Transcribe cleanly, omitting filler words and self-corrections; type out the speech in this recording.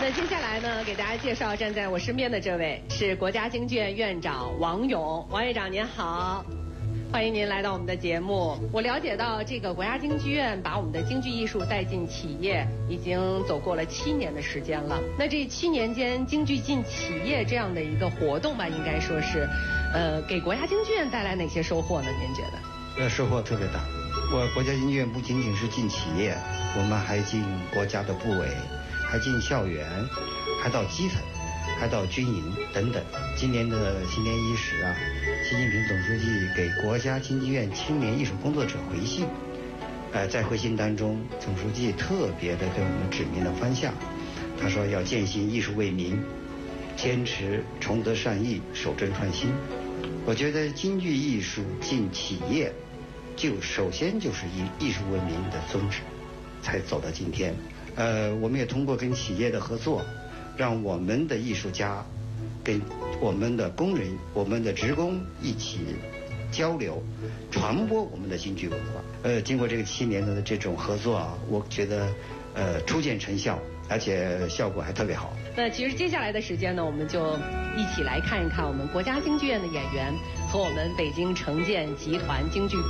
那接下来呢，给大家介绍站在我身边的这位是国家京剧院院长王勇，王院长您好。欢迎您来到我们的节目。我了解到，这个国家京剧院把我们的京剧艺术带进企业，已经走过了7年的时间了。那这7年间，京剧进企业这样的一个活动吧，应该说是，给国家京剧院带来哪些收获呢？您觉得？ 收获特别大。国家京剧院不仅仅是进企业，我们还进国家的部委，还进校园，还到基层，还到军营等等。今年的新年伊始啊，习近平总书记给国家京剧院青年艺术工作者回信。在回信当中，总书记特别的给我们指明了方向。他说要践行艺术为民，坚持崇德善义，守正创新。我觉得京剧艺术进企业，首先就是以艺术为民的宗旨，才走到今天。我们也通过跟企业的合作，让我们的艺术家跟我们的工人、我们的职工一起交流，传播我们的京剧文化。经过这个7年的这种合作啊，我觉得初见成效，而且效果还特别好。 那其实接下来的时间呢，我们就一起来看一看我们国家京剧院的演员和我们北京城建集团京剧